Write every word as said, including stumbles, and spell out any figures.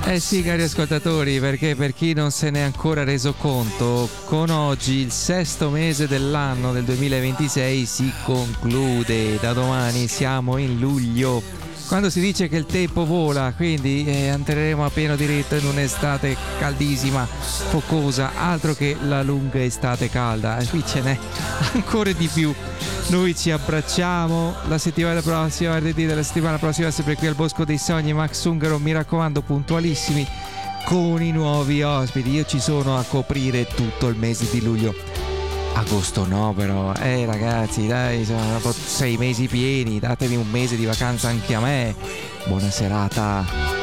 Eh sì, cari ascoltatori, perché per chi non se n'è ancora reso conto, con oggi il sesto mese dell'anno del duemilaventisei si conclude. Da domani siamo in luglio, quando si dice che il tempo vola, quindi eh, entreremo a pieno diritto in un'estate caldissima, focosa, altro che la lunga estate calda. E qui ce n'è ancora di più. Noi ci abbracciamo la settimana prossima, venerdì della settimana prossima, sempre qui al Bosco dei Sogni. Max Ungaro, mi raccomando, puntualissimi con i nuovi ospiti. Io ci sono a coprire tutto il mese di luglio. Agosto no, però, eh ragazzi, dai, sono sei mesi pieni, datemi un mese di vacanza anche a me. Buona serata.